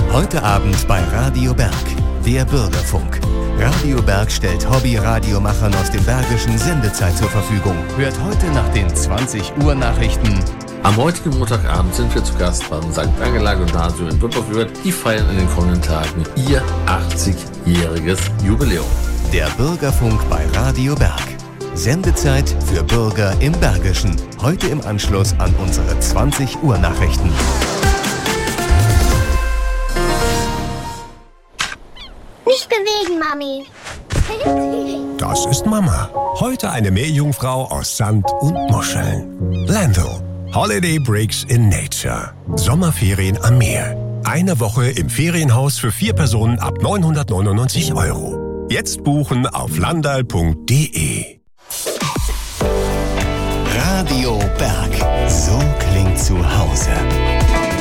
Heute Abend bei Radio Berg, der Bürgerfunk. Radio Berg stellt Hobby-Radiomachern aus dem Bergischen Sendezeit zur Verfügung. Hört heute nach den 20 Uhr Nachrichten. Am heutigen Montagabend sind wir zu Gast beim St. Angela Gymnasium in Wipperfürth. Die feiern in den kommenden Tagen ihr 80-jähriges Jubiläum. Der Bürgerfunk bei Radio Berg. Sendezeit für Bürger im Bergischen. Heute im Anschluss an unsere 20 Uhr Nachrichten. Nicht bewegen, Mami. Das ist Mama. Heute eine Meerjungfrau aus Sand und Muscheln. Lando. Holiday Breaks in Nature. Sommerferien am Meer. Eine Woche im Ferienhaus für 4 Personen ab 999 €. Jetzt buchen auf landal.de. Radio Berg. So klingt zu Hause.